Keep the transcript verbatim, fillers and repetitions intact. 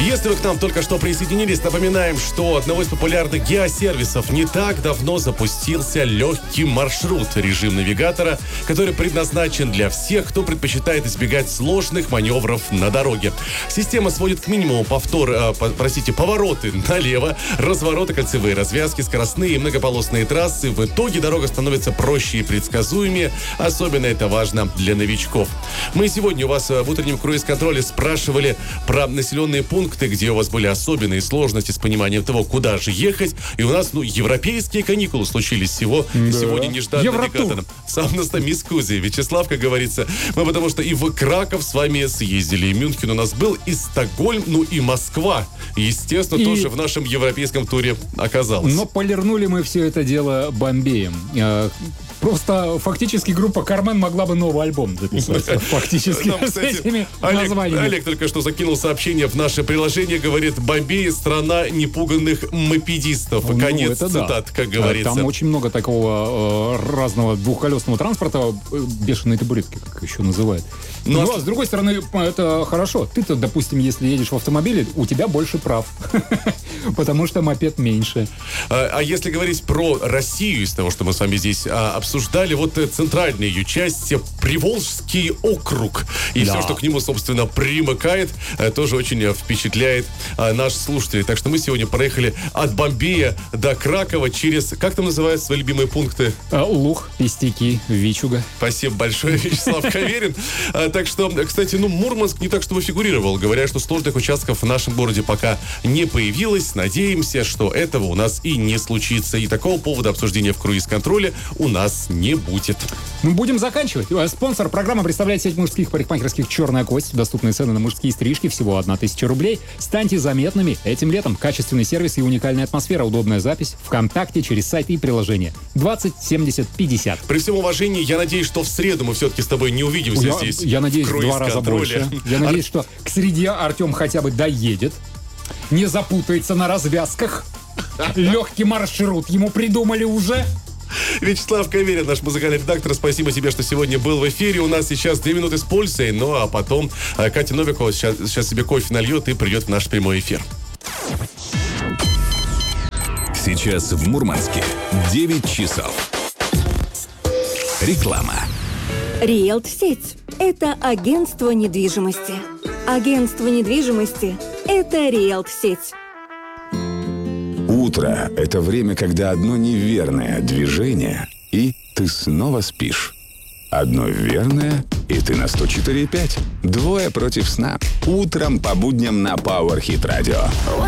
Если вы к нам только что присоединились, напоминаем, что одного из популярных геосервисов не так давно запустился легкий маршрут, режим навигатора, который предназначен для всех, кто предпочитает избегать сложных маневров на дороге. Система сводит к минимуму повтор, э, по, простите, повороты налево, развороты, кольцевые развязки, скоростные и многополосные трассы. В итоге дорога становится проще и предсказуемее. Особенно это важно для новичков. Мы сегодня у вас в утреннем круиз-контроле спрашивали про населенные пункты, где у вас были особенные сложности с пониманием того, куда же ехать. И у нас, ну, европейские каникулы случились всего, да. Сегодня нежданно навигатором. Сам настами скузи. Вячеслав, как говорится, мы потому что и в Краков с вами съездили, и Мюнхен у нас был, и Стокгольм, ну и Москва, естественно, и... тоже в нашем европейском туре оказалась. Но полирнули мы все это дело Бомбеем. Просто фактически группа «Кармен» могла бы новый альбом записать. Фактически Нам, с этими Олег, названиями. Олег только что закинул сообщение в наше приложение, говорит: «Бомбей — страна непуганных мопедистов». Ну, Конец цитат, да. как говорится. Там очень много такого э, разного двухколесного транспорта, бешеные табуретки, как еще называют. Ну, Но, а с другой стороны, это хорошо. Ты-то, допустим, если едешь в автомобиле, у тебя больше прав. Потому что мопед меньше. А, а если говорить про Россию, из того, что мы с вами здесь а, обсуждали, вот центральная ее часть, Приволжский округ, и да. все, что к нему, собственно, примыкает, тоже очень впечатляет а, наших слушателей. Так что мы сегодня проехали от Бомбея до Кракова через, как там называются свои любимые пункты? Луг, Пестики, Вичуга. Спасибо большое, Вячеслав Каверин. А, так что, кстати, ну, Мурманск не так, чтобы фигурировал. Говорят, что сложных участков в нашем городе пока не появилось. Надеемся, что этого у нас и не случится. И такого повода обсуждения в круиз-контроле у нас не будет. Ну, будем заканчивать. Спонсор программы представляет сеть мужских парикмахерских «Черная кость». Доступные цены на мужские стрижки всего одна тысяча рублей. Станьте заметными этим летом. Качественный сервис и уникальная атмосфера. Удобная запись ВКонтакте через сайт и приложение. двадцать семьдесят пятьдесят. При всем уважении, я надеюсь, что в среду мы все-таки с тобой не увидимся я, здесь. Я надеюсь, в два раза больше. Я надеюсь, что к среде Артем хотя бы доедет. Не запутается на развязках. Легкий маршрут ему придумали уже. Вячеслав Каверин, наш музыкальный редактор, спасибо тебе, что сегодня был в эфире. У нас сейчас две минуты с пульсой, ну а потом Катя Новикова сейчас, сейчас себе кофе нальет и придет в наш прямой эфир. Сейчас в Мурманске девять часов. Реклама. Риэлт-сеть – это агентство недвижимости. Агентство недвижимости – это Риэлт-сеть. Утро – это время, когда одно неверное движение, и ты снова спишь. Одно верное, и ты на сто четыре и пять. Двое против сна. Утром по будням на Power Hit Radio.